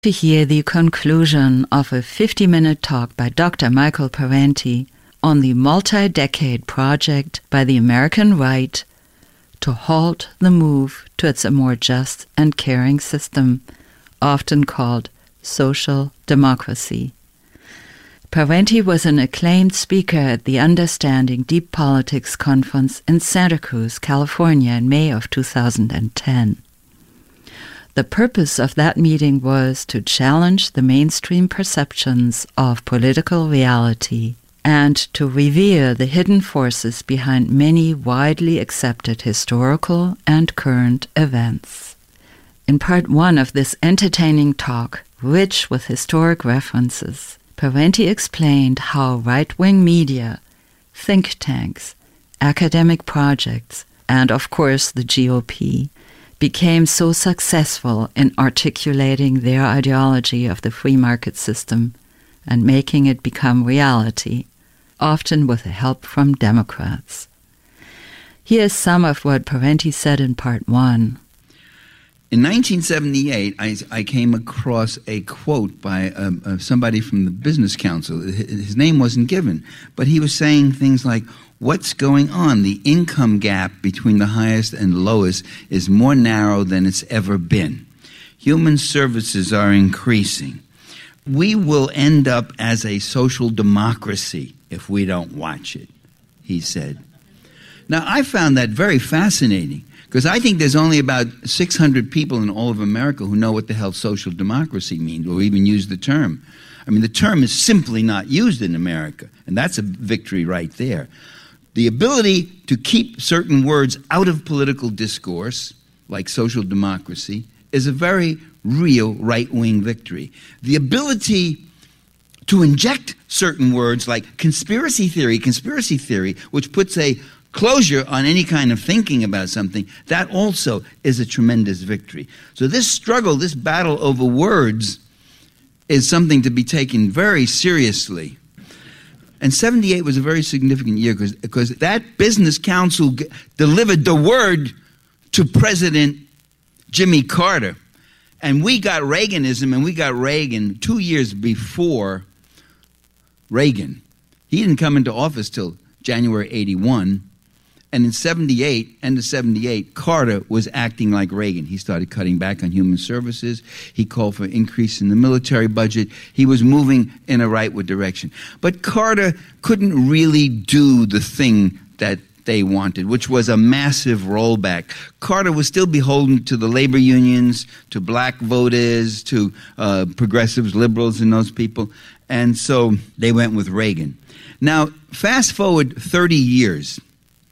to hear the conclusion of a 50-minute talk by Dr. Michael Parenti on the multi-decade project by the American right to halt the move towards a more just and caring system, often called social democracy. Parenti was an acclaimed speaker at the Understanding Deep Politics Conference in Santa Cruz, California in May of 2010. The purpose of that meeting was to challenge the mainstream perceptions of political reality and to reveal the hidden forces behind many widely accepted historical and current events. In part one of this entertaining talk, rich with historic references, Parenti explained how right-wing media, think tanks, academic projects, and of course the GOP, became so successful in articulating their ideology of the free market system and making it become reality, often with the help from Democrats. Here's some of what Parenti said in part one. In 1978, I came across a quote by somebody from the Business Council. His name wasn't given, but he was saying things like, what's going on? The income gap between the highest and lowest is more narrow than it's ever been. Human services are increasing. We will end up as a social democracy if we don't watch it, he said. Now, I found that very fascinating, because I think there's only about 600 people in all of America who know what the hell social democracy means, or even use the term. I mean, the term is simply not used in America, and that's a victory right there. The ability to keep certain words out of political discourse, like social democracy, is a very real right-wing victory. The ability to inject certain words like conspiracy theory, which puts a closure on any kind of thinking about something, that also is a tremendous victory. So this struggle, this battle over words, is something to be taken very seriously. And 78 was a very significant year because that Business Council delivered the word to President Jimmy Carter. And we got Reaganism, and we got Reagan 2 years before Reagan. He didn't come into office till January 81. And in 78, end of 78, Carter was acting like Reagan. He started cutting back on human services. He called for increase in the military budget. He was moving in a rightward direction. But Carter couldn't really do the thing that they wanted, which was a massive rollback. Carter was still beholden to the labor unions, to black voters, to progressives, liberals, and those people. And so they went with Reagan. Now, fast forward 30 years.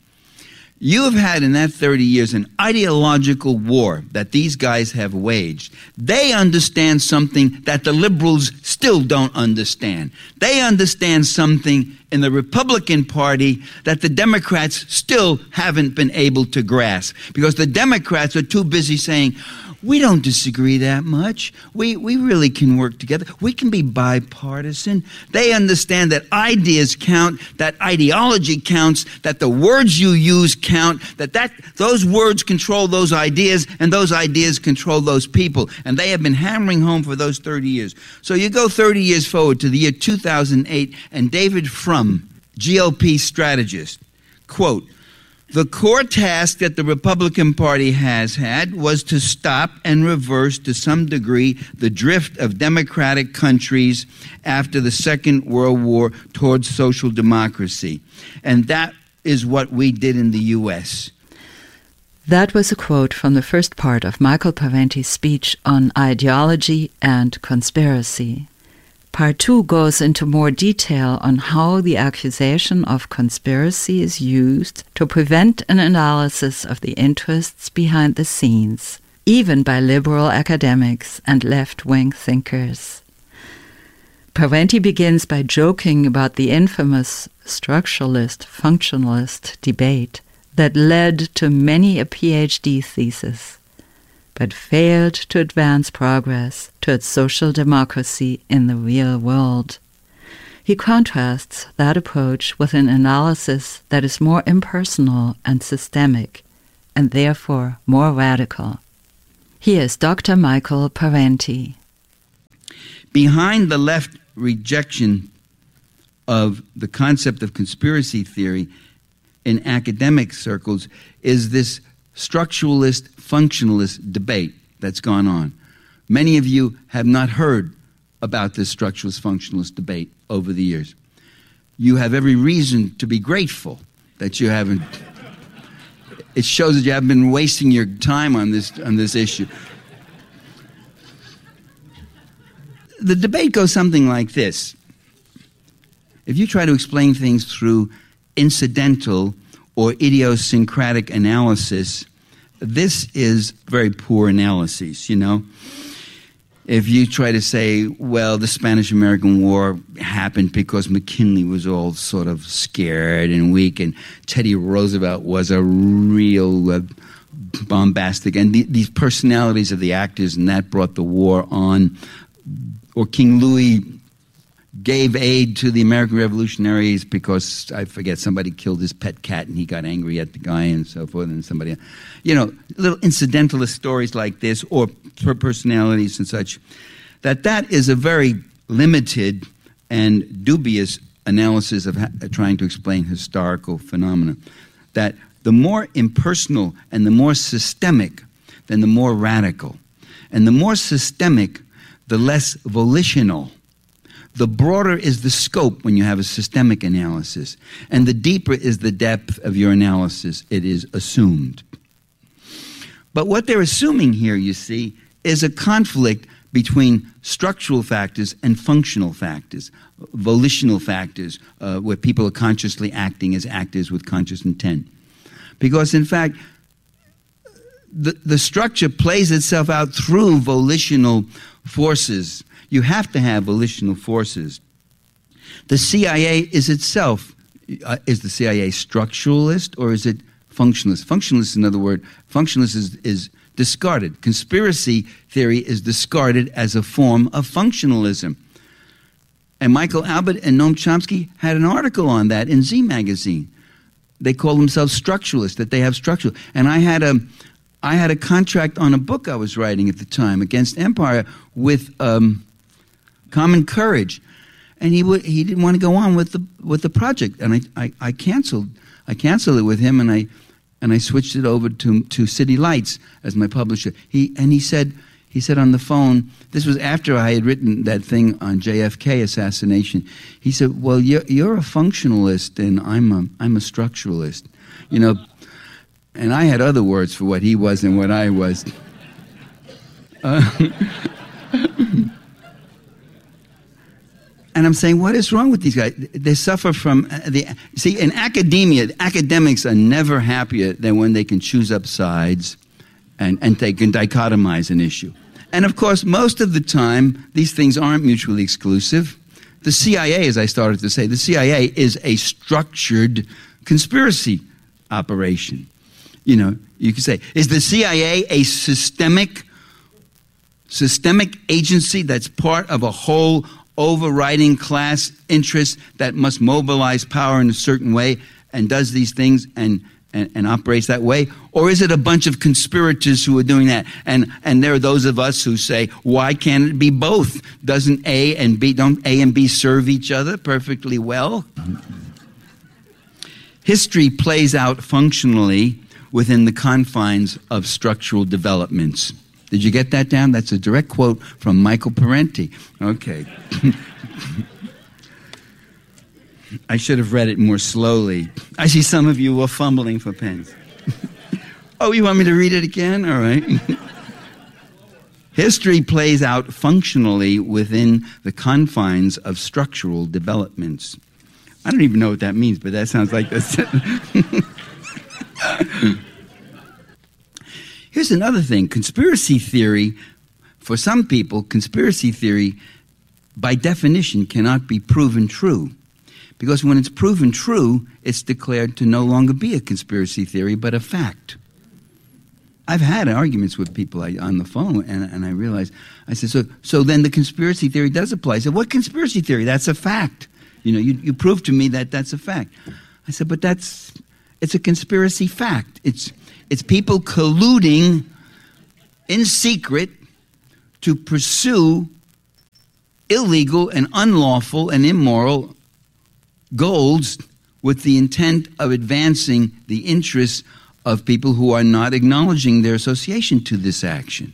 You have had in that 30 years an ideological war that these guys have waged. They understand something that the liberals still don't understand. They understand something in the Republican Party that the Democrats still haven't been able to grasp, because the Democrats are too busy saying, we don't disagree that much. We really can work together. We can be bipartisan. They understand that ideas count, that ideology counts, that the words you use count, that those words control those ideas, and those ideas control those people. And they have been hammering home for those 30 years. So you go 30 years forward to the year 2008, and David Frum, GOP strategist, quote, the core task that the Republican Party has had was to stop and reverse to some degree the drift of democratic countries after the Second World War towards social democracy. And that is what we did in the U.S. That was a quote from the first part of Michael Parenti's speech on ideology and conspiracy. Part 2 goes into more detail on how the accusation of conspiracy is used to prevent an analysis of the interests behind the scenes, even by liberal academics and left-wing thinkers. Parenti begins by joking about the infamous structuralist-functionalist debate that led to many a PhD thesis, but failed to advance progress towards social democracy in the real world. He contrasts that approach with an analysis that is more impersonal and systemic, and therefore more radical. Here is Dr. Michael Parenti. Behind the left rejection of the concept of conspiracy theory in academic circles is this structuralist, functionalist debate that's gone on. Many of you have not heard about this structuralist, functionalist debate over the years. You have every reason to be grateful that you haven't. It shows that you haven't been wasting your time on this issue. The debate goes something like this. If you try to explain things through incidental or idiosyncratic analysis, this is very poor analysis, you know. If you try to say, well, the Spanish-American War happened because McKinley was all sort of scared and weak, and Teddy Roosevelt was a real bombastic, and these personalities of the actors, and that brought the war on, or King Louis gave aid to the American revolutionaries because, I forget, somebody killed his pet cat and he got angry at the guy and so forth, and somebody, you know, little incidentalist stories like this, or personalities and such, that is a very limited and dubious analysis of trying to explain historical phenomena. That the more impersonal and the more systemic, then the more radical. And the more systemic, the less volitional. The broader is the scope when you have a systemic analysis, and the deeper is the depth of your analysis. It is assumed. But what they're assuming here, you see, is a conflict between structural factors and functional factors, volitional factors, where people are consciously acting as actors with conscious intent. Because, in fact, the structure plays itself out through volitional forces. You have to have volitional forces. The CIA is itself, is the CIA structuralist or is it functionalist? Functionalist, in other words, functionalist is discarded. Conspiracy theory is discarded as a form of functionalism. And Michael Albert and Noam Chomsky had an article on that in Z Magazine. They call themselves structuralists, that they have structural. And I had a contract on a book I was writing at the time, Against Empire, with Common Courage, and he didn't want to go on with the project, and I canceled it with him, and I switched it over to City Lights as my publisher. He said on the phone, this was after I had written that thing on JFK assassination. He said, "Well, you're a functionalist, and I'm a structuralist," you know. And I had other words for what he was and what I was. And I'm saying, what is wrong with these guys? They suffer from see, in academia, academics are never happier than when they can choose up sides and they can dichotomize an issue. And of course, most of the time, these things aren't mutually exclusive. The CIA, as I started to say, the CIA is a structured conspiracy operation. You know, you could say, is the CIA a systemic agency that's part of a whole overriding class interest that must mobilize power in a certain way and does these things and operates that way? Or is it a bunch of conspirators who are doing that? And there are those of us who say, why can't it be both? Don't A and B serve each other perfectly well? History plays out functionally within the confines of structural developments. Did you get that down? That's a direct quote from Michael Parenti. Okay. I should have read it more slowly. I see some of you were fumbling for pens. Oh, you want me to read it again? All right. History plays out functionally within the confines of structural developments. I don't even know what that means, but that sounds like this. Here's another thing. Conspiracy theory, for some people, conspiracy theory, by definition, cannot be proven true. Because when it's proven true, it's declared to no longer be a conspiracy theory, but a fact. I've had arguments with people on the phone, and I realized, I said, so then the conspiracy theory does apply. I said, what conspiracy theory? That's a fact. You know, you prove to me that that's a fact. I said, but it's a conspiracy fact. It's people colluding in secret to pursue illegal and unlawful and immoral goals with the intent of advancing the interests of people who are not acknowledging their association to this action.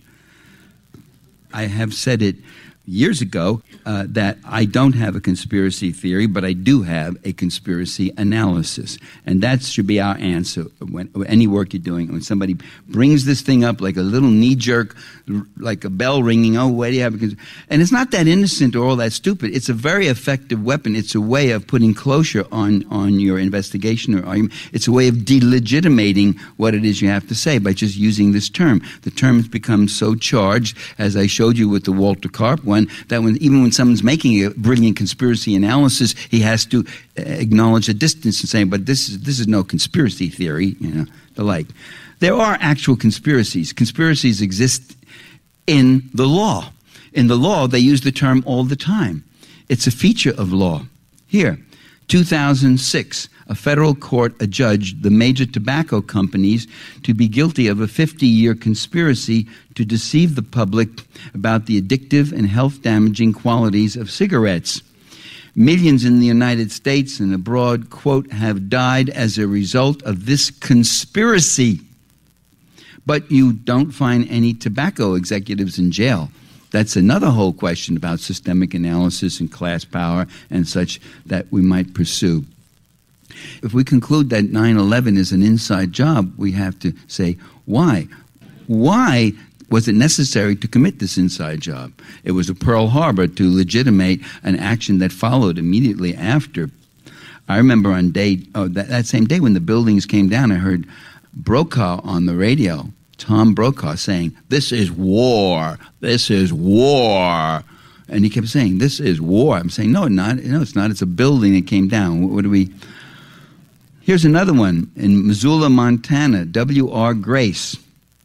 I have said it years ago that I don't have a conspiracy theory, but I do have a conspiracy analysis. And that should be our answer when any work you're doing. When somebody brings this thing up like a little knee-jerk, like a bell ringing, oh, why do you have a conspiracy? And it's not that innocent or all that stupid. It's a very effective weapon. It's a way of putting closure on your investigation or argument. It's a way of delegitimating what it is you have to say by just using this term. The term has become so charged, as I showed you with the Walter Karp one, that even when someone's making a brilliant conspiracy analysis, he has to acknowledge a distance and say, but this is no conspiracy theory, the like. There are actual conspiracies. Conspiracies exist in the law. In the law, they use the term all the time. It's a feature of law. Here, 2006, a federal court adjudged the major tobacco companies to be guilty of a 50-year conspiracy to deceive the public about the addictive and health-damaging qualities of cigarettes. Millions in the United States and abroad, quote, have died as a result of this conspiracy. But you don't find any tobacco executives in jail. That's another whole question about systemic analysis and class power and such that we might pursue. If we conclude that 9/11 is an inside job, we have to say, why? Why was it necessary to commit this inside job? It was a Pearl Harbor to legitimate an action that followed immediately after. I remember on that same day when the buildings came down, I heard Brokaw on the radio, Tom Brokaw, saying, "This is war. This is war." And he kept saying, "This is war." I'm saying, no, not. No, it's not. It's a building that came down. What do we... Here's another one in Missoula, Montana, W.R. Grace.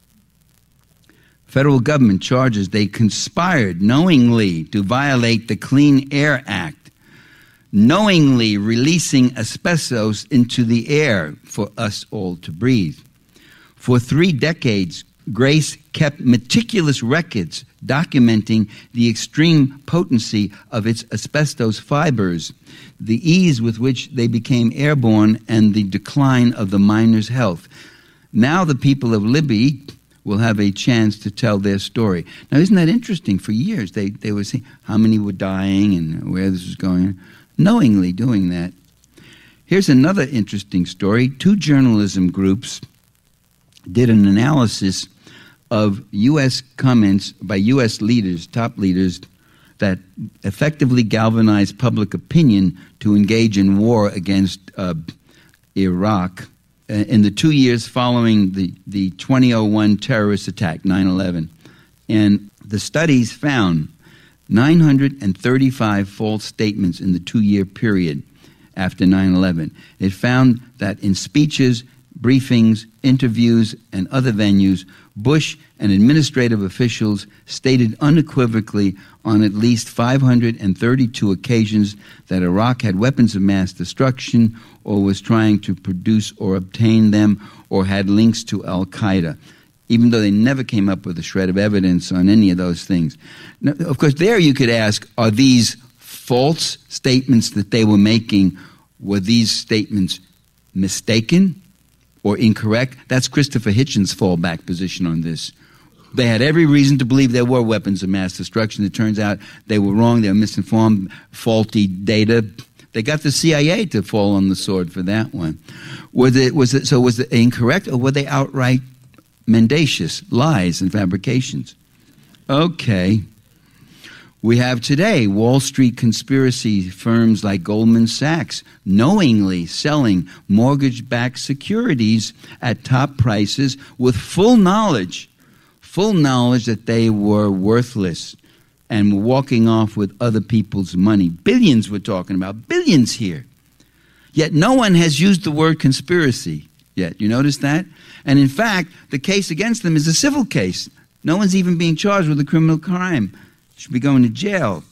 Federal government charges they conspired knowingly to violate the Clean Air Act, knowingly releasing asbestos into the air for us all to breathe. For 3 decades, Grace kept meticulous records documenting the extreme potency of its asbestos fibers, the ease with which they became airborne, and the decline of the miners' health. Now the people of Libby will have a chance to tell their story. Now, isn't that interesting? For years, they were saying how many were dying and where this was going, knowingly doing that. Here's another interesting story. 2 journalism groups did an analysis of U.S. comments by U.S. leaders, top leaders, that effectively galvanized public opinion to engage in war against Iraq in the 2 years following the 2001 terrorist attack, 9/11. And the studies found 935 false statements in the 2-year period after 9/11. It found that in speeches, briefings, interviews, and other venues, Bush and administrative officials stated unequivocally on at least 532 occasions that Iraq had weapons of mass destruction or was trying to produce or obtain them or had links to al-Qaeda, even though they never came up with a shred of evidence on any of those things. Now, of course, there you could ask, are these false statements that they were making, were these statements mistaken or incorrect? That's Christopher Hitchens' fallback position on this. They had every reason to believe there were weapons of mass destruction. It turns out they were wrong. They were misinformed, faulty data. They got the CIA to fall on the sword for that one. Was it incorrect, or were they outright mendacious lies and fabrications? Okay. We have today Wall Street conspiracy firms like Goldman Sachs knowingly selling mortgage-backed securities at top prices with full knowledge that they were worthless and walking off with other people's money. Billions we're talking about, billions here. Yet no one has used the word conspiracy yet. You notice that? And in fact, the case against them is a civil case. No one's even being charged with a criminal crime. Should be going to jail.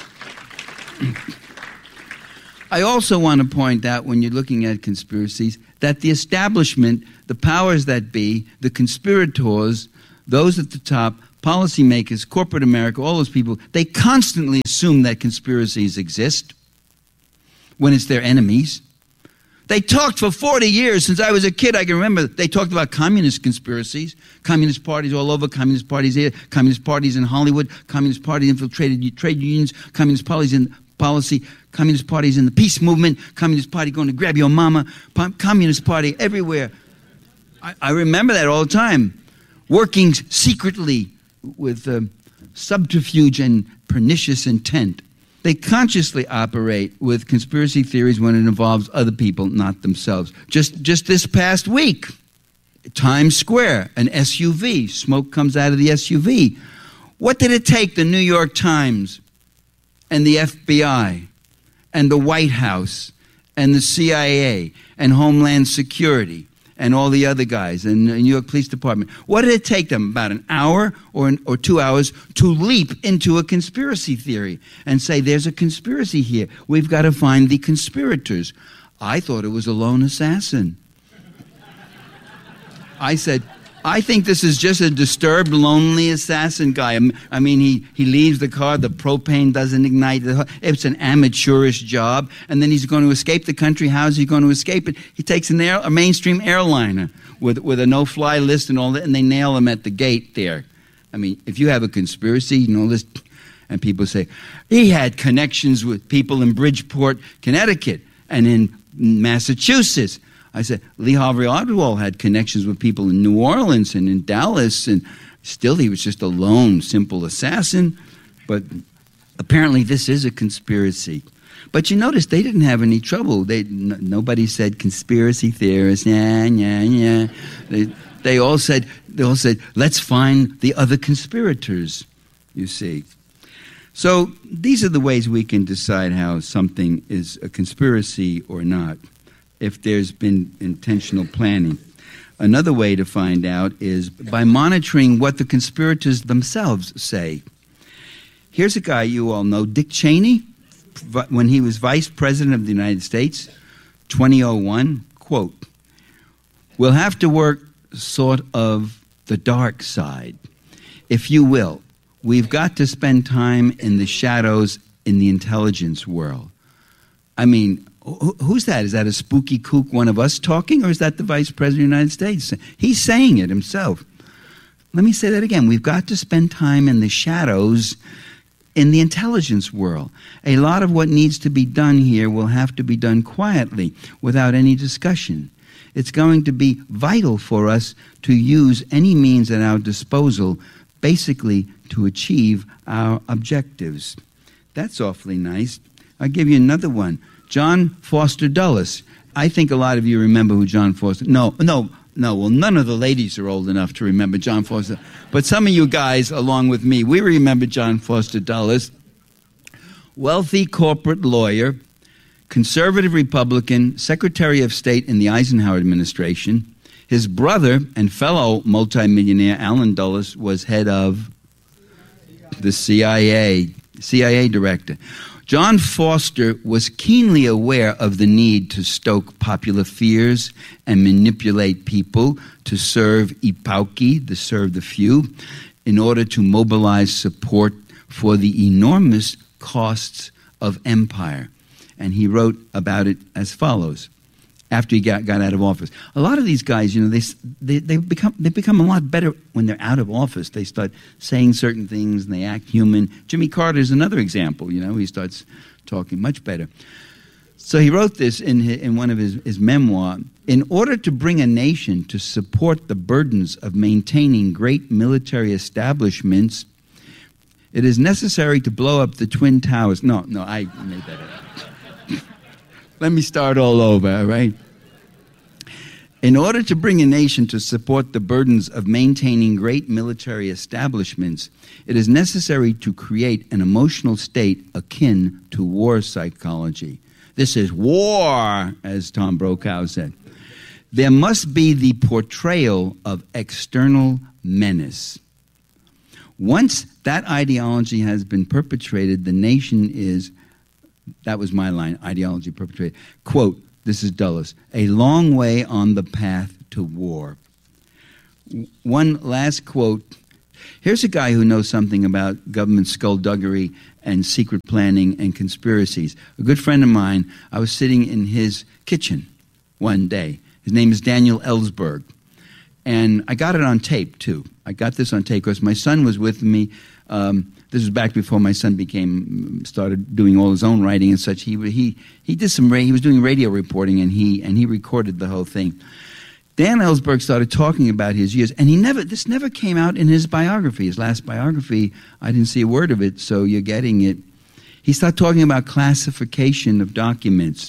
I also want to point out, when you're looking at conspiracies, that the establishment, the powers that be, the conspirators, those at the top, policymakers, corporate America, all those people, they constantly assume that conspiracies exist when it's their enemies. They talked for 40 years. Since I was a kid, I can remember they talked about communist conspiracies, communist parties all over, communist parties here, communist parties in Hollywood, communist parties infiltrated trade unions, communist parties in policy, communist parties in the peace movement, communist party going to grab your mama, communist party everywhere. I remember that all the time, working secretly with subterfuge and pernicious intent. They consciously operate with conspiracy theories when it involves other people, not themselves. Just this past week, Times Square, an SUV, smoke comes out of the SUV. What did it take the New York Times and the FBI and the White House and the CIA and Homeland Security and all the other guys and the New York Police Department? What did it take them, about an hour or 2 hours, to leap into a conspiracy theory and say, there's a conspiracy here. We've got to find the conspirators. I thought it was a lone assassin. I said, I think this is just a disturbed, lonely assassin guy. I mean, he leaves the car, the propane doesn't ignite. It's an amateurish job. And then he's going to escape the country. How is he going to escape it? He takes a mainstream airliner with a no-fly list and all that, and they nail him at the gate there. I mean, if you have a conspiracy, you know this, and people say, he had connections with people in Bridgeport, Connecticut, and in Massachusetts. I said, Lee Harvey Oswald had connections with people in New Orleans and in Dallas, and still he was just a lone, simple assassin. But apparently this is a conspiracy. But you notice they didn't have any trouble. Nobody said conspiracy theorists, yeah. They all said, let's find the other conspirators, you see. So these are the ways we can decide how something is a conspiracy or not, if there's been intentional planning. Another way to find out is by monitoring what the conspirators themselves say. Here's a guy you all know, Dick Cheney, when he was Vice President of the United States, 2001, quote, "We'll have to work sort of the dark side, if you will. We've got to spend time in the shadows in the intelligence world." I mean, who's that? Is that a spooky kook, one of us talking, or is that the Vice President of the United States? He's saying it himself. Let me say that again. We've got to spend time in the shadows in the intelligence world. A lot of what needs to be done here will have to be done quietly, without any discussion. It's going to be vital for us to use any means at our disposal, basically to achieve our objectives. That's awfully nice. I'll give you another one. John Foster Dulles. I think a lot of you remember who John Foster... No. Well, none of the ladies are old enough to remember John Foster. But some of you guys, along with me, we remember John Foster Dulles. Wealthy corporate lawyer, conservative Republican, Secretary of State in the Eisenhower administration. His brother and fellow multimillionaire, Alan Dulles, was head of the CIA director. John Foster was keenly aware of the need to stoke popular fears and manipulate people to serve epauki, to serve the few, in order to mobilize support for the enormous costs of empire. And he wrote about it as follows, after he got out of office. A lot of these guys, you know, they become a lot better when they're out of office. They start saying certain things and they act human. Jimmy Carter is another example, you know. He starts talking much better. So he wrote this in one of his memoir. In order to bring a nation to support the burdens of maintaining great military establishments, it is necessary to blow up the Twin Towers. No, I made that up. Let me start all over, all right? In order to bring a nation to support the burdens of maintaining great military establishments, it is necessary to create an emotional state akin to war psychology. This is war, as Tom Brokaw said. There must be the portrayal of external menace. Once that ideology has been perpetrated, the nation is... That was my line, ideology perpetrated. Quote, this is Dulles, a long way on the path to war. One last quote. Here's a guy who knows something about government skullduggery and secret planning and conspiracies. A good friend of mine, I was sitting in his kitchen one day. His name is Daniel Ellsberg. And I got it on tape, too. I got this on tape because my son was with me. This was back before my son started doing all his own writing and such. He was doing radio reporting, and he recorded the whole thing. Dan Ellsberg started talking about his years, and this never came out in his biography. His last biography, I didn't see a word of it, so you're getting it. He started talking about classification of documents.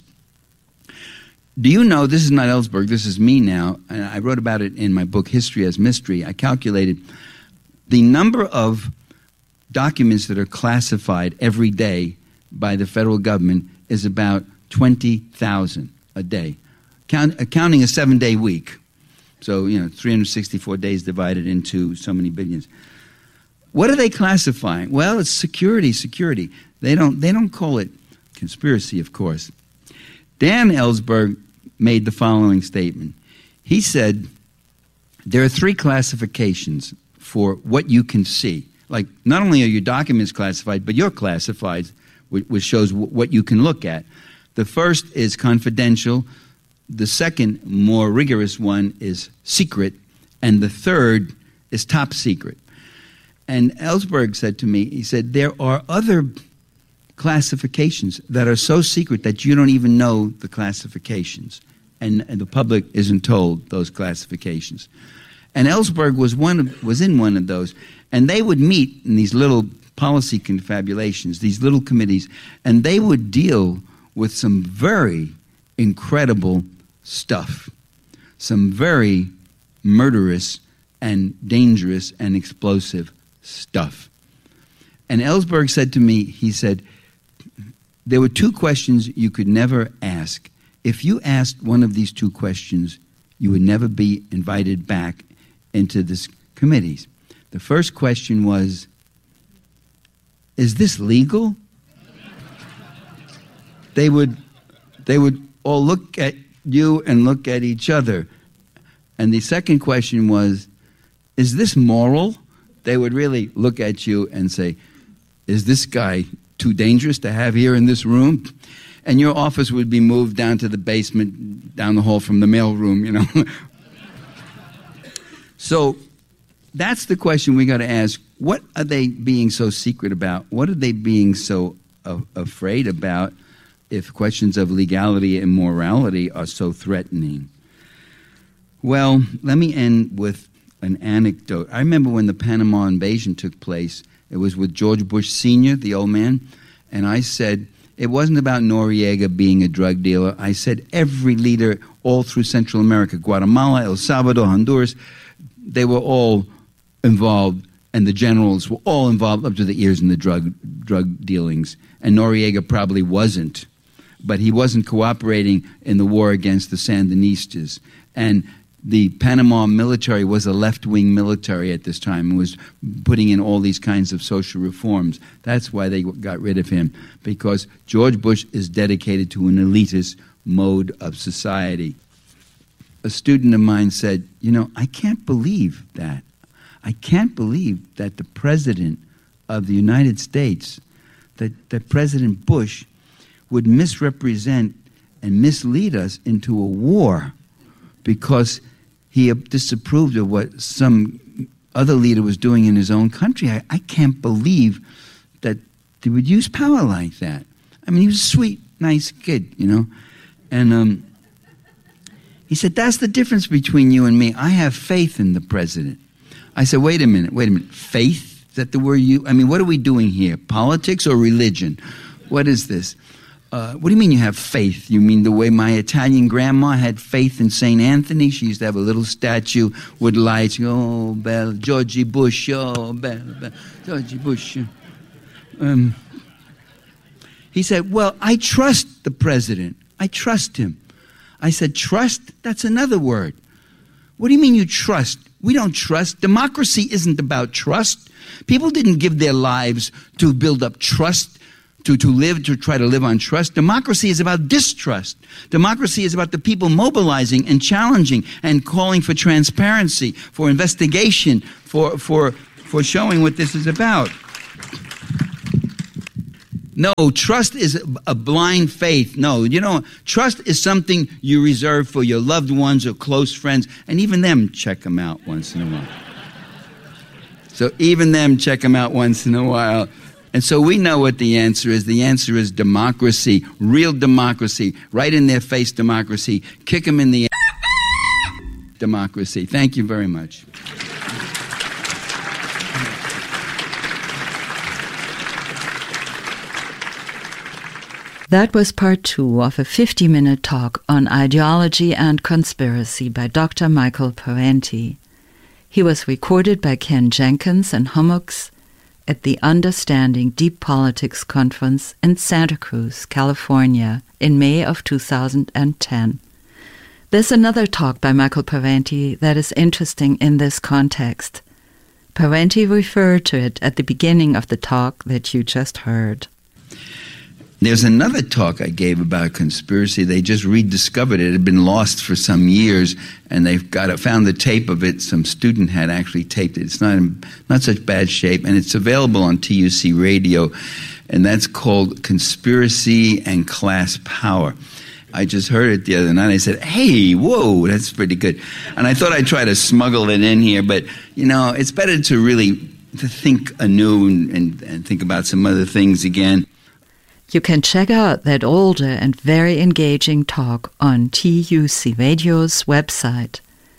Do you know, this is not Ellsberg, this is me now, and I wrote about it in my book, History as Mystery. I calculated the number of documents that are classified every day by the federal government is about 20,000 a day. Counting a 7-day week. So, 364 days divided into so many billions. What are they classifying? Well, it's security. They don't call it conspiracy, of course. Dan Ellsberg made the following statement. He said, there are 3 classifications for what you can see. Like, not only are your documents classified, but you're classified, which shows what you can look at. The first is confidential. The second, more rigorous one, is secret. And the third is top secret. And Ellsberg said to me, he said, there are other classifications that are so secret that you don't even know the classifications. And the public isn't told those classifications. And Ellsberg was in one of those. And they would meet in these little policy confabulations, these little committees, and they would deal with some very incredible stuff, some very murderous and dangerous and explosive stuff. And Ellsberg said to me, he said, there were 2 questions you could never ask. If you asked one of these 2 questions, you would never be invited back into this committees. The first question was, is this legal? They would all look at you and look at each other. And the second question was, is this moral? They would really look at you and say, is this guy too dangerous to have here in this room? And your office would be moved down to the basement, down the hall from the mailroom, So that's the question we got to ask. What are they being so secret about? What are they being so afraid about if questions of legality and morality are so threatening? Well, let me end with an anecdote. I remember when the Panama invasion took place, it was with George Bush Sr., the old man, and I said, it wasn't about Noriega being a drug dealer. I said every leader all through Central America, Guatemala, El Salvador, Honduras, they were all involved, and the generals were all involved up to the ears in the drug dealings. And Noriega probably wasn't, but he wasn't cooperating in the war against the Sandinistas. And the Panama military was a left-wing military at this time and was putting in all these kinds of social reforms. That's why they got rid of him, because George Bush is dedicated to an elitist mode of society. A student of mine said, I can't believe that. I can't believe that the President of the United States, that President Bush would misrepresent and mislead us into a war because he disapproved of what some other leader was doing in his own country. I can't believe that they would use power like that. I mean, he was a sweet, nice kid, And he said, that's the difference between you and me. I have faith in the president. I said, wait a minute. Faith? Is that the word you... I mean, what are we doing here? Politics or religion? What is this? What do you mean you have faith? You mean the way my Italian grandma had faith in St. Anthony? She used to have a little statue with lights. Oh, bella, Georgie Bush, oh, bella, Georgie Bush. He said, well, I trust the president. I trust him. I said, trust? That's another word. What do you mean you trust? We don't trust. Democracy isn't about trust. People didn't give their lives to build up trust, to try to live on trust. Democracy is about distrust. Democracy is about the people mobilizing and challenging and calling for transparency, for investigation, for for showing what this is about. No, trust is a blind faith. No, trust is something you reserve for your loved ones or close friends, and even them check them out once in a while. So even them check them out once in a while. And so we know what the answer is. The answer is democracy, real democracy, right in their face democracy. Kick them in the democracy. Thank you very much. That was part 2 of a 50-minute talk on ideology and conspiracy by Dr. Michael Parenti. He was recorded by Ken Jenkins and Hummocks at the Understanding Deep Politics Conference in Santa Cruz, California, in May of 2010. There's another talk by Michael Parenti that is interesting in this context. Parenti referred to it at the beginning of the talk that you just heard. There's another talk I gave about conspiracy. They just rediscovered it. It had been lost for some years, and they've found the tape of it. Some student had actually taped it. It's not such bad shape, and it's available on TUC Radio, and that's called Conspiracy and Class Power. I just heard it the other night. I said, hey, whoa, that's pretty good. And I thought I'd try to smuggle it in here, but, it's better to think anew and think about some other things again. You can check out that older and very engaging talk on TUC Radio's website,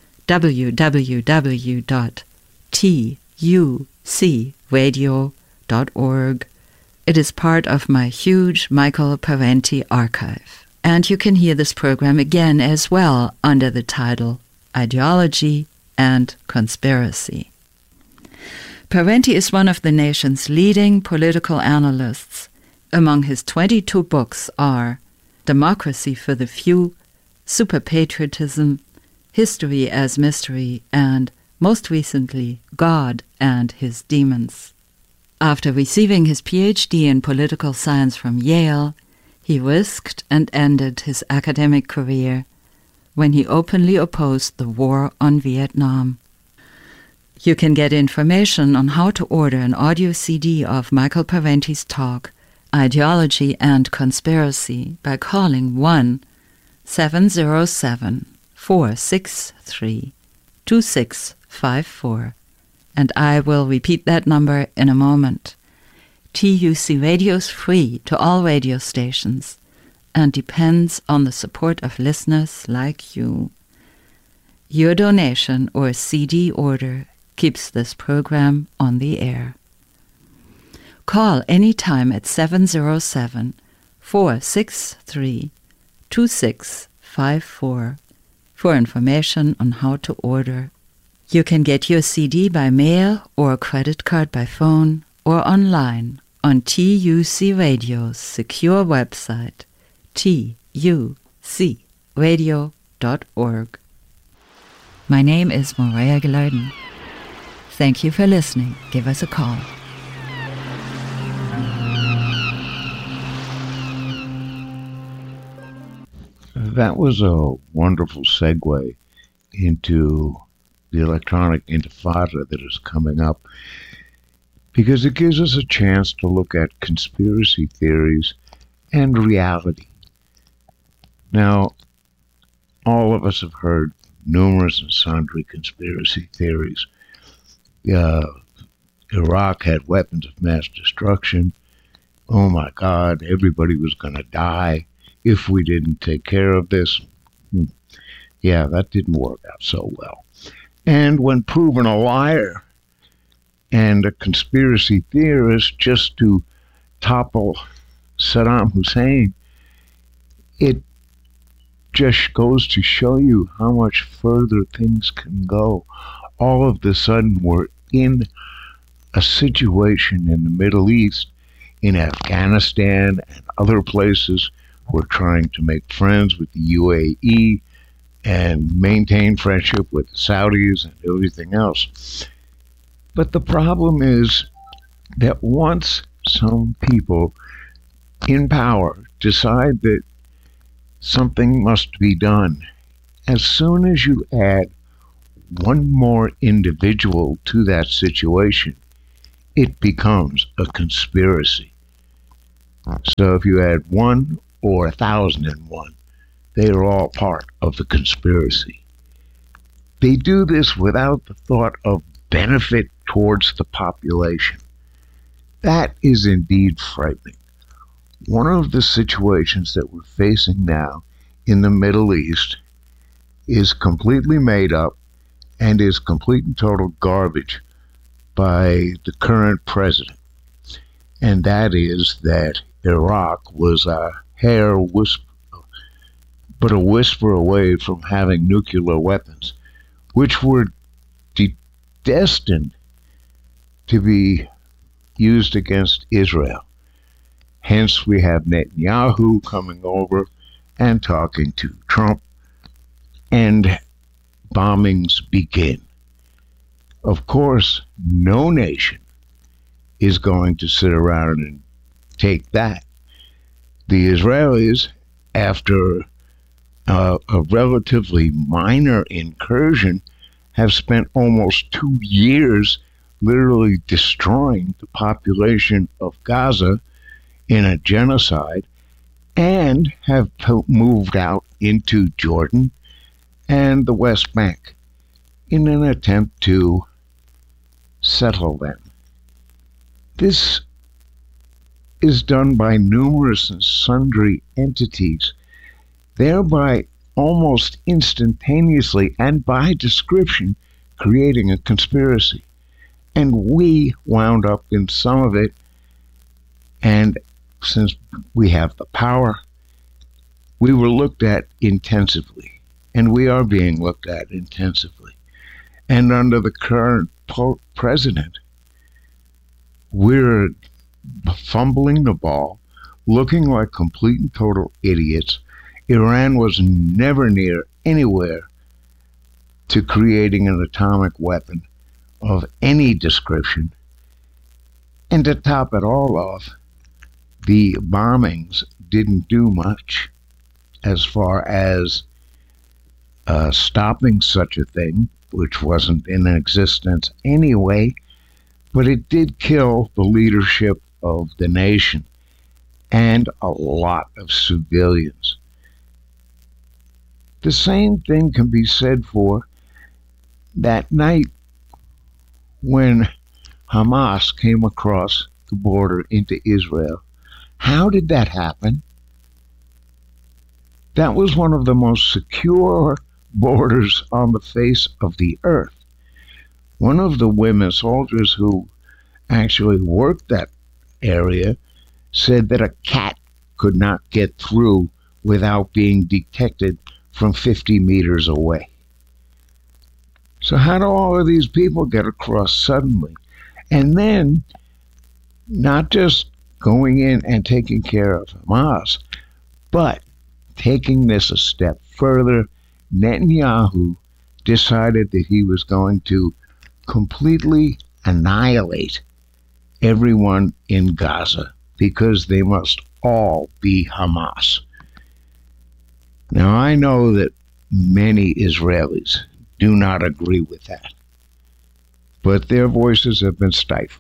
www.tucradio.org. It is part of my huge Michael Parenti archive. And you can hear this program again as well under the title Ideology and Conspiracy. Parenti is one of the nation's leading political analysts. Among his 22 books are Democracy for the Few, Superpatriotism, History as Mystery, and, most recently, God and His Demons. After receiving his PhD in political science from Yale, he risked and ended his academic career when he openly opposed the war on Vietnam. You can get information on how to order an audio CD of Michael Parenti's talk, Ideology and Conspiracy, by calling 1-707-463-2654, and I will repeat that number in a moment. TUC Radio is free to all radio stations and depends on the support of listeners like you. Your donation or CD order keeps this program on the air. Call anytime at 707-463-2654 for information on how to order. You can get your CD by mail or credit card by phone or online on TUC Radio's secure website, tucradio.org. My name is Maria Geleiden. Thank you for listening. Give us a call. That was a wonderful segue into the electronic intifada that is coming up, because it gives us a chance to look at conspiracy theories and reality. Now, all of us have heard numerous and sundry conspiracy theories. Iraq had weapons of mass destruction. Oh my God, everybody was going to die if we didn't take care of this. Yeah, that didn't work out so well. And when proven a liar and a conspiracy theorist just to topple Saddam Hussein, it just goes to show you how much further things can go. All of a sudden, we're in a situation in the Middle East, in Afghanistan and other places. We're trying to make friends with the UAE and maintain friendship with the Saudis and everything else. But the problem is that once some people in power decide that something must be done, as soon as you add one more individual to that situation, it becomes a conspiracy. So if you add 1 or 1,001, they are all part of the conspiracy. They do this without the thought of benefit towards the population. That is indeed frightening. One of the situations that we're facing now in the Middle East is completely made up and is complete and total garbage by the current president. And that is that Iraq was a hair whisper, but a whisper away from having nuclear weapons, which were destined to be used against Israel. Hence, we have Netanyahu coming over and talking to Trump, and bombings begin. Of course, no nation is going to sit around and take that. The Israelis, after a relatively minor incursion, have spent almost 2 years literally destroying the population of Gaza in a genocide, and have moved out into Jordan and the West Bank in an attempt to settle them. This is done by numerous and sundry entities, thereby almost instantaneously and by description creating a conspiracy. And we wound up in some of it, and since we have the power, we were looked at intensively, and we are being looked at intensively. And under the current president, we're fumbling the ball, looking like complete and total idiots. Iran was never near anywhere to creating an atomic weapon of any description. And to top it all off, the bombings didn't do much as far as stopping such a thing, which wasn't in existence anyway, but it did kill the leadership of the nation and a lot of civilians. The same thing can be said for that night when Hamas came across the border into Israel. How did that happen? That was one of the most secure borders on the face of the earth. One of the women soldiers who actually worked that area said that a cat could not get through without being detected from 50 meters away. So how do all of these people get across suddenly? And then, not just going in and taking care of Hamas, but taking this a step further, Netanyahu decided that he was going to completely annihilate everyone in Gaza because they must all be Hamas. Now, I know that many Israelis do not agree with that, but their voices have been stifled.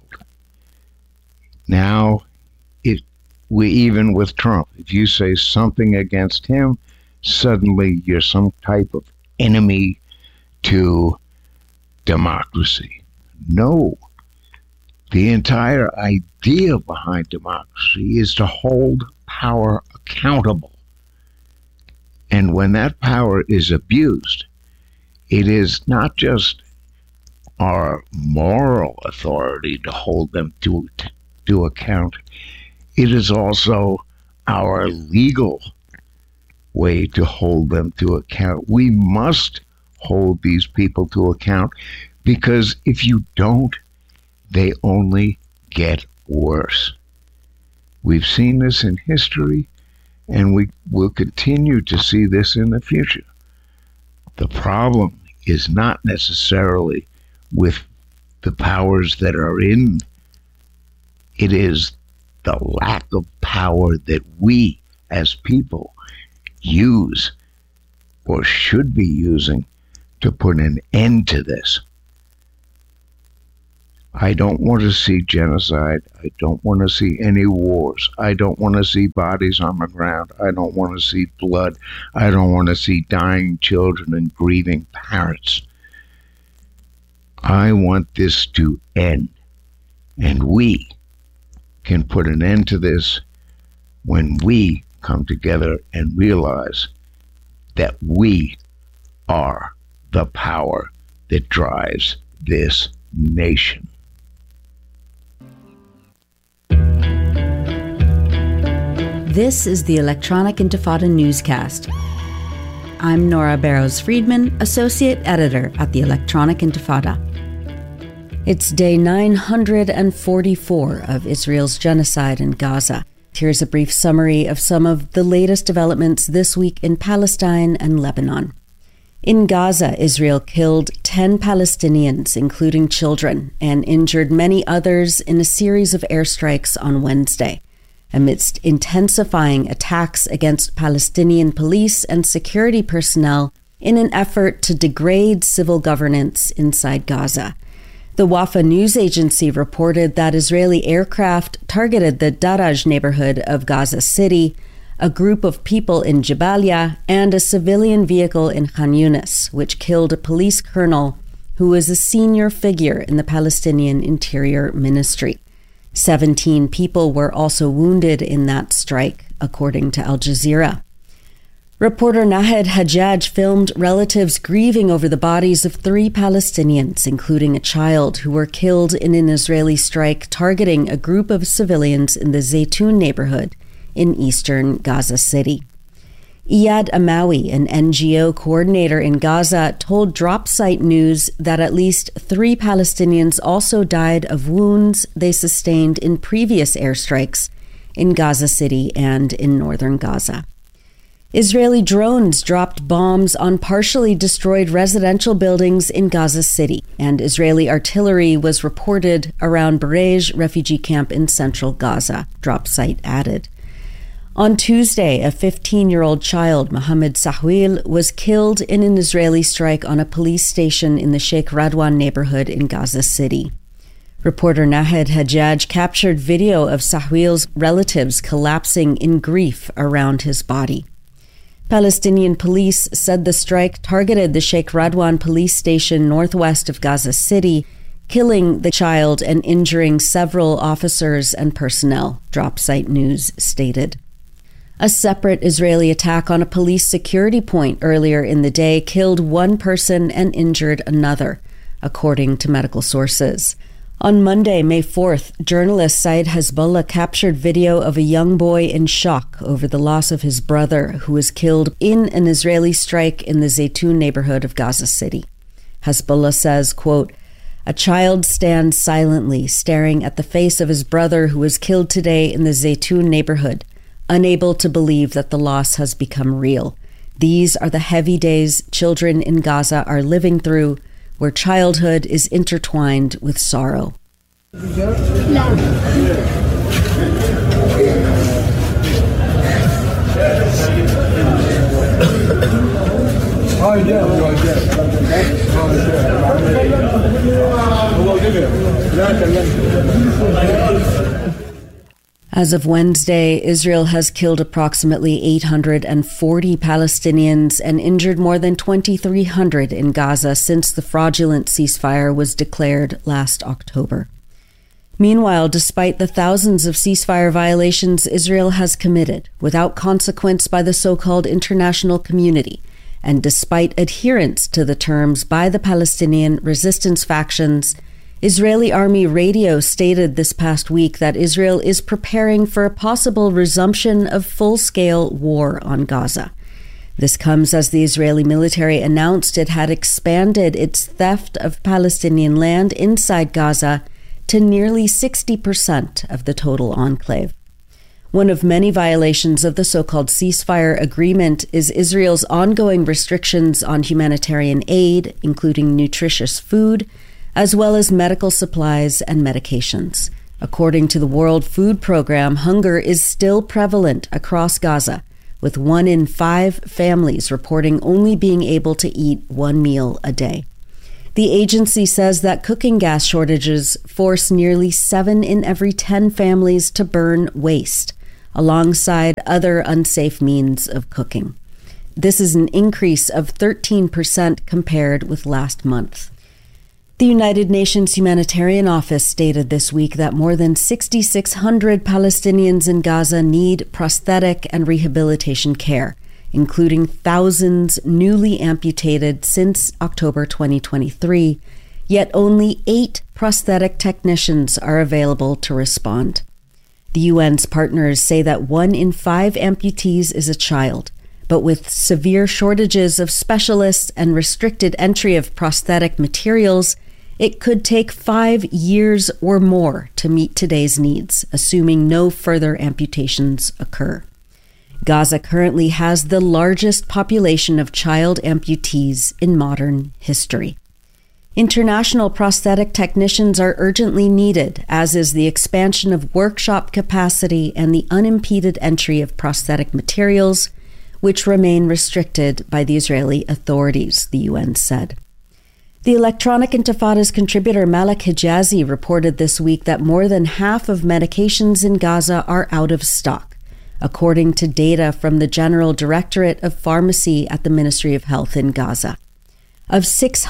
Now, even with Trump, if you say something against him, suddenly you're some type of enemy to democracy. No. The entire idea behind democracy is to hold power accountable. And when that power is abused, it is not just our moral authority to hold them to account. It is also our legal way to hold them to account. We must hold these people to account, because if you don't, they only get worse. We've seen this in history, and we will continue to see this in the future. The problem is not necessarily with the powers that are in. It is the lack of power that we as people use or should be using to put an end to this. I don't want to see genocide. I don't want to see any wars. I don't want to see bodies on the ground. I don't want to see blood. I don't want to see dying children and grieving parents. I want this to end. And we can put an end to this when we come together and realize that we are the power that drives this nation. This is the Electronic Intifada newscast. I'm Nora Barrows-Friedman, Associate Editor at the Electronic Intifada. It's day 944 of Israel's genocide in Gaza. Here's a brief summary of some of the latest developments this week in Palestine and Lebanon. In Gaza, Israel killed 10 Palestinians, including children, and injured many others in a series of airstrikes on Wednesday, amidst intensifying attacks against Palestinian police and security personnel in an effort to degrade civil governance inside Gaza. The Wafa news agency reported that Israeli aircraft targeted the Daraj neighborhood of Gaza City, a group of people in Jabalia, and a civilian vehicle in Khan Yunis, which killed a police colonel who was a senior figure in the Palestinian Interior Ministry. 17 people were also wounded in that strike, according to Al Jazeera. Reporter Nahed Hajjaj filmed relatives grieving over the bodies of 3 Palestinians, including a child, who were killed in an Israeli strike targeting a group of civilians in the Zaytun neighborhood in eastern Gaza City. Iyad Amawi, an NGO coordinator in Gaza, told Dropsite News that at least 3 Palestinians also died of wounds they sustained in previous airstrikes in Gaza City and in northern Gaza. Israeli drones dropped bombs on partially destroyed residential buildings in Gaza City, and Israeli artillery was reported around Barej refugee camp in central Gaza, Dropsite added. On Tuesday, a 15-year-old child, Mohammed Sahwil, was killed in an Israeli strike on a police station in the Sheikh Radwan neighborhood in Gaza City. Reporter Nahed Hajjaj captured video of Sahwil's relatives collapsing in grief around his body. Palestinian police said the strike targeted the Sheikh Radwan police station northwest of Gaza City, killing the child and injuring several officers and personnel, Dropsite News stated. A separate Israeli attack on a police security point earlier in the day killed 1 person and injured another, according to medical sources. On Monday, May 4th, journalist Said Hezbollah captured video of a young boy in shock over the loss of his brother, who was killed in an Israeli strike in the Zaytun neighborhood of Gaza City. Hezbollah says, quote, "A child stands silently, staring at the face of his brother who was killed today in the Zaytun neighborhood, unable to believe that the loss has become real. These are the heavy days children in Gaza are living through, where childhood is intertwined with sorrow." As of Wednesday, Israel has killed approximately 840 Palestinians and injured more than 2,300 in Gaza since the fraudulent ceasefire was declared last October. Meanwhile, despite the thousands of ceasefire violations Israel has committed, without consequence by the so-called international community, and despite adherence to the terms by the Palestinian resistance factions, Israeli Army radio stated this past week that Israel is preparing for a possible resumption of full-scale war on Gaza. This comes as the Israeli military announced it had expanded its theft of Palestinian land inside Gaza to nearly 60% of the total enclave. One of many violations of the so-called ceasefire agreement is Israel's ongoing restrictions on humanitarian aid, including nutritious food, as well as medical supplies and medications. According to the World Food Program, hunger is still prevalent across Gaza, with 1 in 5 families reporting only being able to eat 1 meal a day. The agency says that cooking gas shortages force nearly 7 in every 10 families to burn waste, alongside other unsafe means of cooking. This is an increase of 13% compared with last month. The United Nations Humanitarian Office stated this week that more than 6,600 Palestinians in Gaza need prosthetic and rehabilitation care, including thousands newly amputated since October 2023, yet only 8 prosthetic technicians are available to respond. The UN's partners say that 1 in 5 amputees is a child, but with severe shortages of specialists and restricted entry of prosthetic materials, it could take 5 years or more to meet today's needs, assuming no further amputations occur. Gaza currently has the largest population of child amputees in modern history. International prosthetic technicians are urgently needed, as is the expansion of workshop capacity and the unimpeded entry of prosthetic materials, which remain restricted by the Israeli authorities, the UN said. The Electronic Intifada's contributor Malak Hijazi reported this week that more than half of medications in Gaza are out of stock, according to data from the General Directorate of Pharmacy at the Ministry of Health in Gaza. Of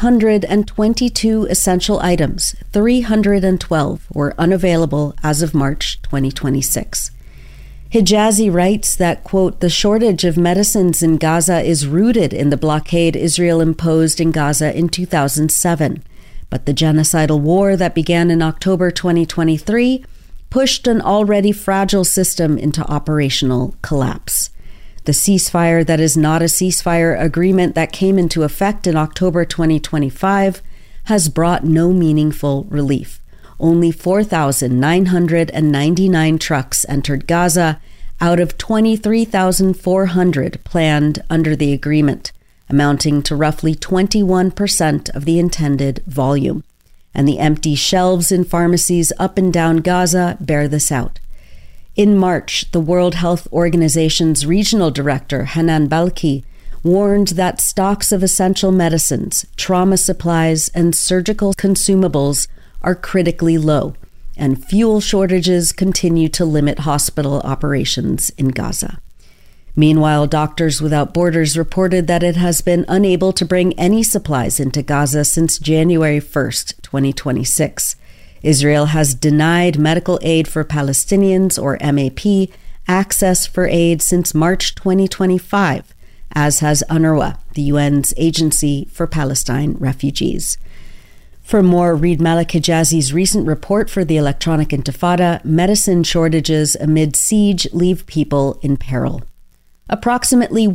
622 essential items, 312 were unavailable as of March 2026. Hijazi writes that, quote, the shortage of medicines in Gaza is rooted in the blockade Israel imposed in Gaza in 2007, but the genocidal war that began in October 2023 pushed an already fragile system into operational collapse. The ceasefire that is not a ceasefire agreement that came into effect in October 2025 has brought no meaningful relief. Only 4,999 trucks entered Gaza out of 23,400 planned under the agreement, amounting to roughly 21% of the intended volume. And the empty shelves in pharmacies up and down Gaza bear this out. In March, the World Health Organization's regional director, Hanan Balki, warned that stocks of essential medicines, trauma supplies, and surgical consumables are critically low, and fuel shortages continue to limit hospital operations in Gaza. Meanwhile, Doctors Without Borders reported that it has been unable to bring any supplies into Gaza since January 1st, 2026. Israel has denied medical aid for Palestinians, or MAP, access for aid since March 2025, as has UNRWA, the UN's Agency for Palestine Refugees. For more, read Malak Hijazi's recent report for the Electronic Intifada, Medicine Shortages Amid Siege Leave People in Peril. Approximately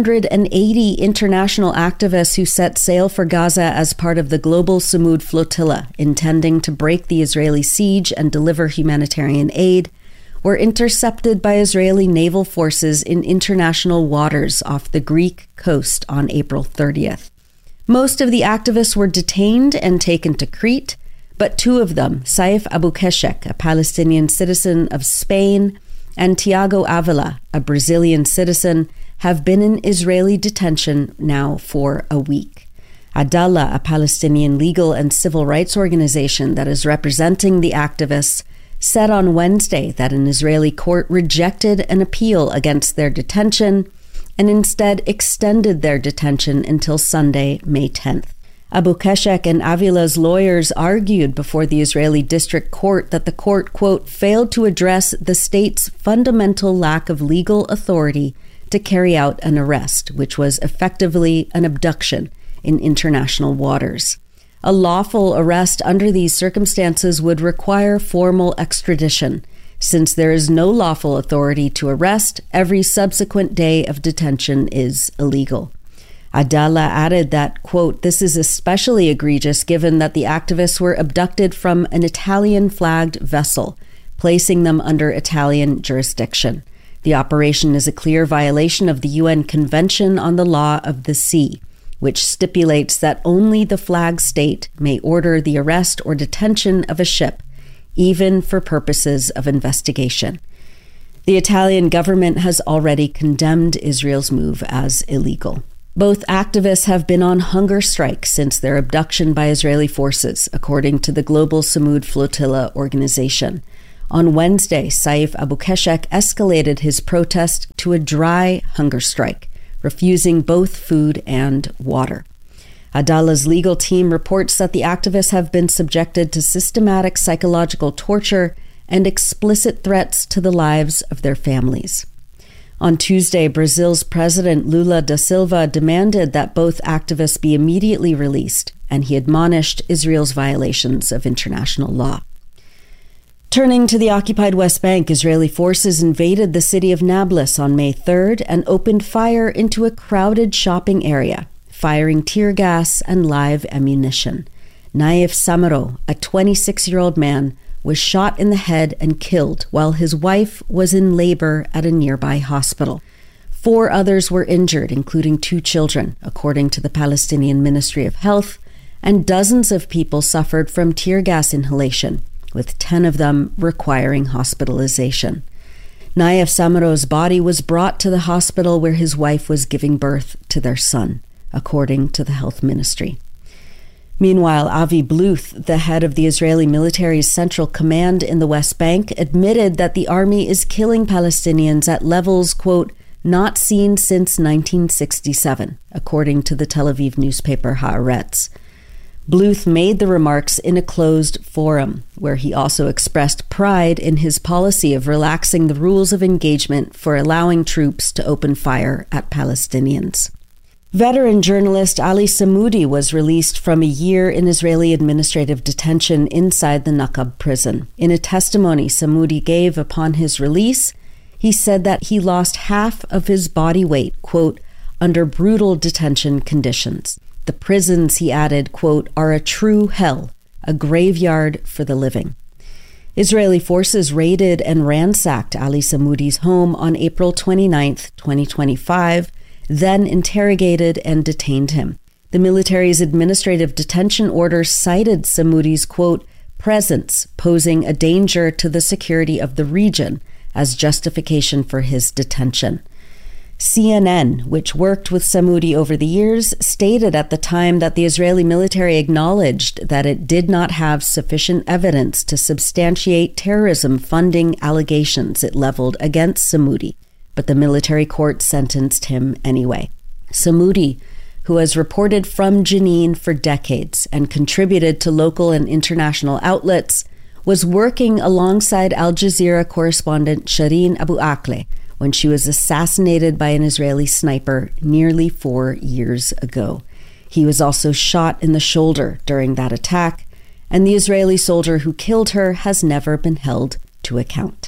180 international activists who set sail for Gaza as part of the Global Samud Flotilla, intending to break the Israeli siege and deliver humanitarian aid, were intercepted by Israeli naval forces in international waters off the Greek coast on April 30th. Most of the activists were detained and taken to Crete, but 2 of them, Saif Abu Keshek, a Palestinian citizen of Spain, and Tiago Avila, a Brazilian citizen, have been in Israeli detention now for a week. Adallah, a Palestinian legal and civil rights organization that is representing the activists, said on Wednesday that an Israeli court rejected an appeal against their detention and instead extended their detention until Sunday, May 10th. Abu Keshek and Avila's lawyers argued before the Israeli district court that the court, quote, failed to address the state's fundamental lack of legal authority to carry out an arrest, which was effectively an abduction in international waters. A lawful arrest under these circumstances would require formal extradition. Since there is no lawful authority to arrest, every subsequent day of detention is illegal. Adallah added that, quote, this is especially egregious given that the activists were abducted from an Italian-flagged vessel, placing them under Italian jurisdiction. The operation is a clear violation of the UN Convention on the Law of the Sea, which stipulates that only the flag state may order the arrest or detention of a ship, even for purposes of investigation. The Italian government has already condemned Israel's move as illegal. Both activists have been on hunger strike since their abduction by Israeli forces, according to the Global Samud Flotilla organization. On Wednesday, Saif Abu Keshek escalated his protest to a dry hunger strike, refusing both food and water. Adallah's legal team reports that the activists have been subjected to systematic psychological torture and explicit threats to the lives of their families. On Tuesday, Brazil's President Lula da Silva demanded that both activists be immediately released, and he admonished Israel's violations of international law. Turning to the occupied West Bank, Israeli forces invaded the city of Nablus on May 3rd and opened fire into a crowded shopping area, firing tear gas and live ammunition. Naif Samaro, a 26-year-old man, was shot in the head and killed while his wife was in labor at a nearby hospital. 4 others were injured, including 2 children, according to the Palestinian Ministry of Health, and dozens of people suffered from tear gas inhalation, with 10 of them requiring hospitalization. Naif Samaro's body was brought to the hospital where his wife was giving birth to their son, according to the health ministry. Meanwhile, Avi Bluth, the head of the Israeli military's central command in the West Bank, admitted that the army is killing Palestinians at levels, quote, not seen since 1967, according to the Tel Aviv newspaper Haaretz. Bluth made the remarks in a closed forum, where he also expressed pride in his policy of relaxing the rules of engagement for allowing troops to open fire at Palestinians. Veteran journalist Ali Samoudi was released from a year in Israeli administrative detention inside the Naqab prison. In a testimony Samoudi gave upon his release, he said that he lost half of his body weight, quote, under brutal detention conditions. The prisons, he added, quote, are a true hell, a graveyard for the living. Israeli forces raided and ransacked Ali Samoudi's home on April 29, 2025, then interrogated and detained him. The military's administrative detention order cited Samoudi's, quote, presence posing a danger to the security of the region as justification for his detention. CNN, which worked with Samoudi over the years, stated at the time that the Israeli military acknowledged that it did not have sufficient evidence to substantiate terrorism funding allegations it leveled against Samoudi, but the military court sentenced him anyway. Samoudi, who has reported from Jenin for decades and contributed to local and international outlets, was working alongside Al Jazeera correspondent Shireen Abu Akleh when she was assassinated by an Israeli sniper nearly 4 years ago. He was also shot in the shoulder during that attack, and the Israeli soldier who killed her has never been held to account.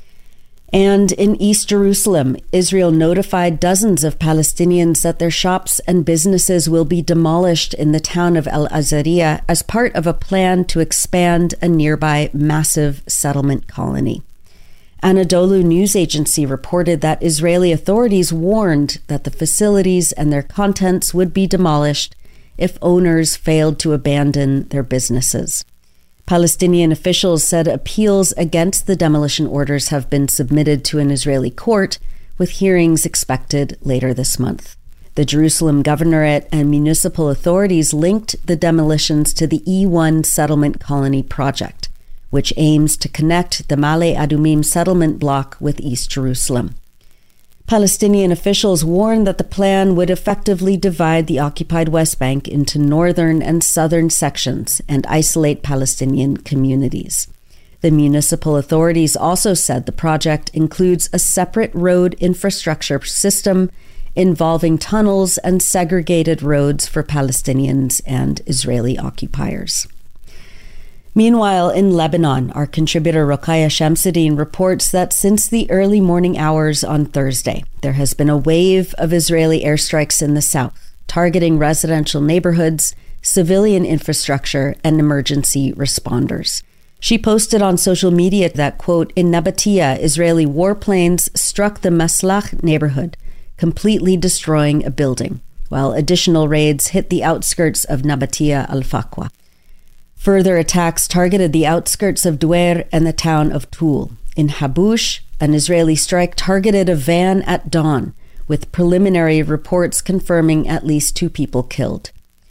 And in East Jerusalem, Israel notified dozens of Palestinians that their shops and businesses will be demolished in the town of El Azariya as part of a plan to expand a nearby massive settlement colony. Anadolu news agency reported that Israeli authorities warned that the facilities and their contents would be demolished if owners failed to abandon their businesses. Palestinian officials said appeals against the demolition orders have been submitted to an Israeli court, with hearings expected later this month. The Jerusalem governorate and municipal authorities linked the demolitions to the E1 settlement colony project, which aims to connect the Ma'ale Adumim settlement block with East Jerusalem. Palestinian officials warned that the plan would effectively divide the occupied West Bank into northern and southern sections and isolate Palestinian communities. The municipal authorities also said the project includes a separate road infrastructure system involving tunnels and segregated roads for Palestinians and Israeli occupiers. Meanwhile, in Lebanon, our contributor Rokhaya Shamsuddin reports that since the early morning hours on Thursday, there has been a wave of Israeli airstrikes in the south, targeting residential neighborhoods, civilian infrastructure, and emergency responders. She posted on social media that, quote, in Nabatia, Israeli warplanes struck the Maslach neighborhood, completely destroying a building, while additional raids hit the outskirts of Nabatia al-Faqwa. Further attacks targeted the outskirts of Duer and the town of Toul. In Habush, an Israeli strike targeted a van at dawn, with preliminary reports confirming at least 2 people killed.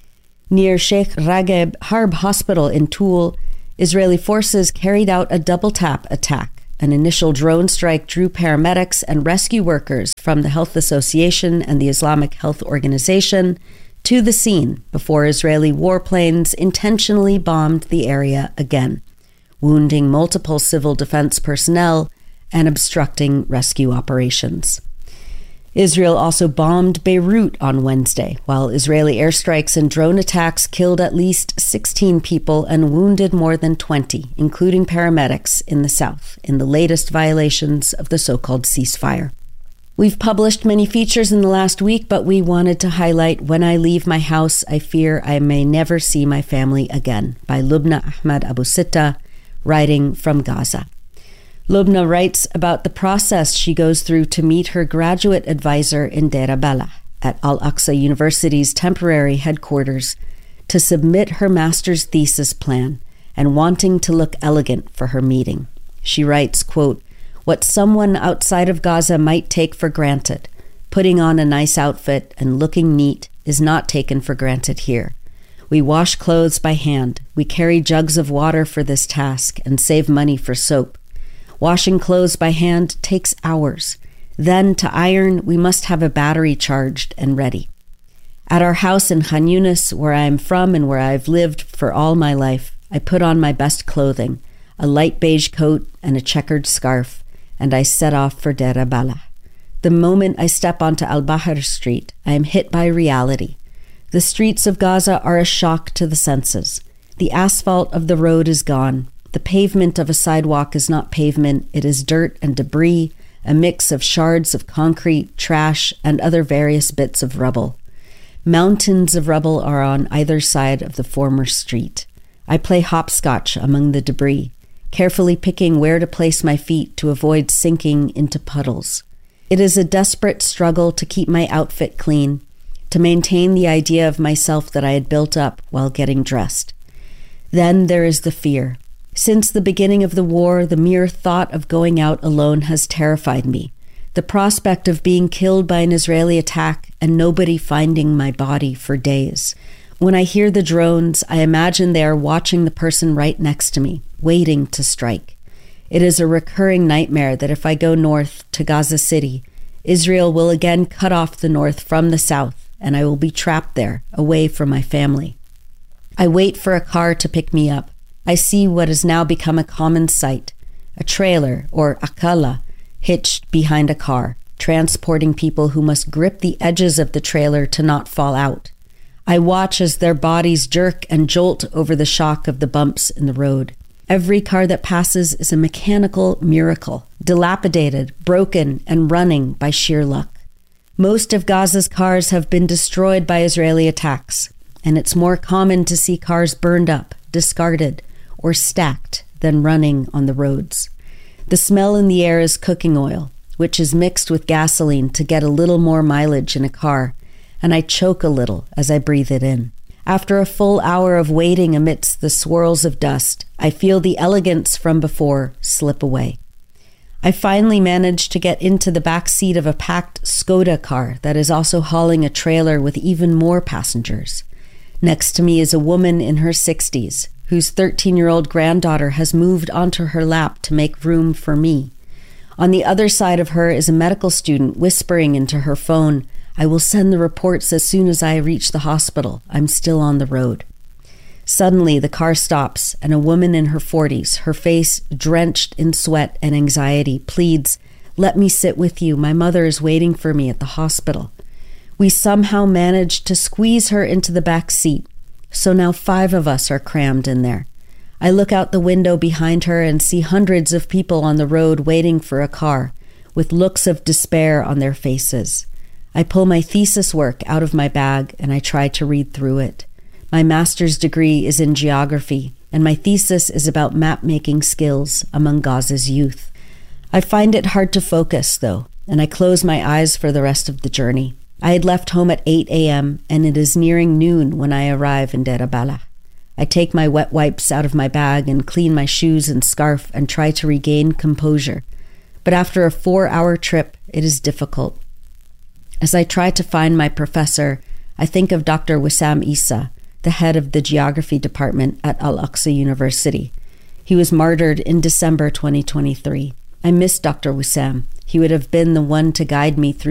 Near Sheikh Rageb Harb Hospital in Toul, Israeli forces carried out a double-tap attack. An initial drone strike drew paramedics and rescue workers from the Health Association and the Islamic Health Organization to the scene before Israeli warplanes intentionally bombed the area again, wounding multiple civil defense personnel and obstructing rescue operations. Israel also bombed Beirut on Wednesday, while Israeli airstrikes and drone attacks killed at least 16 people and wounded more than 20, including paramedics in the south, in the latest violations of the so-called ceasefire. We've published many features in the last week, but we wanted to highlight When I Leave My House, I Fear I May Never See My Family Again by Lubna Ahmad Abu Sitta, writing from Gaza. Lubna writes about the process she goes through to meet her graduate advisor in Deir Balah at Al-Aqsa University's temporary headquarters to submit her master's thesis plan and wanting to look elegant for her meeting. She writes, quote, "What someone outside of Gaza might take for granted, putting on a nice outfit and looking neat, is not taken for granted here. We wash clothes by hand. We carry jugs of water for this task and save money for soap. Washing clothes by hand takes hours. Then, to iron, we must have a battery charged and ready. At our house in Khan Yunis, where I am from and where I've lived for all my life, I put on my best clothing, a light beige coat and a checkered scarf, and I set off for Deir Balah. The moment I step onto Al-Bahr Street, I am hit by reality. The streets of Gaza are a shock to the senses. The asphalt of the road is gone. The pavement of a sidewalk is not pavement, it is dirt and debris, a mix of shards of concrete, trash, and other various bits of rubble. Mountains of rubble are on either side of the former street. I play hopscotch among the debris, carefully picking where to place my feet to avoid sinking into puddles. It is a desperate struggle to keep my outfit clean, to maintain the idea of myself that I had built up while getting dressed. Then there is the fear. Since the beginning of the war, the mere thought of going out alone has terrified me. The prospect of being killed by an Israeli attack and nobody finding my body for days. When I hear the drones, I imagine they are watching the person right next to me, waiting to strike. It is a recurring nightmare that if I go north to Gaza City, Israel will again cut off the north from the south, and I will be trapped there, away from my family. I wait for a car to pick me up. I see what has now become a common sight, a trailer, or akala, hitched behind a car, transporting people who must grip the edges of the trailer to not fall out. I watch as their bodies jerk and jolt over the shock of the bumps in the road. Every car that passes is a mechanical miracle, dilapidated, broken, and running by sheer luck. Most of Gaza's cars have been destroyed by Israeli attacks, and it's more common to see cars burned up, discarded, or stacked than running on the roads. The smell in the air is cooking oil, which is mixed with gasoline to get a little more mileage in a car, and I choke a little as I breathe it in. After a full hour of waiting amidst the swirls of dust, I feel the elegance from before slip away. I finally managed to get into the back seat of a packed Skoda car that is also hauling a trailer with even more passengers. Next to me is a woman in her 60s, whose 13-year-old granddaughter has moved onto her lap to make room for me. On the other side of her is a medical student whispering into her phone, "I will send the reports as soon as I reach the hospital. I'm still on the road." Suddenly, the car stops, and a woman in her 40s, her face drenched in sweat and anxiety, pleads, "Let me sit with you. My mother is waiting for me at the hospital." We somehow managed to squeeze her into the back seat, so now 5 of us are crammed in there. I look out the window behind her and see hundreds of people on the road waiting for a car, with looks of despair on their faces. I pull my thesis work out of my bag and I try to read through it. My master's degree is in geography, and my thesis is about map-making skills among Gaza's youth. I find it hard to focus, though, and I close my eyes for the rest of the journey. I had left home at 8 a.m., and it is nearing noon when I arrive in Deir Balah. I take my wet wipes out of my bag and clean my shoes and scarf and try to regain composure. But after a 4-hour trip, it is difficult. As I try to find my professor, I think of Dr. Wissam Issa, the head of the geography department at Al-Aqsa University. He was martyred in December 2023. I miss Dr. Wissam. He would have been the one to guide me through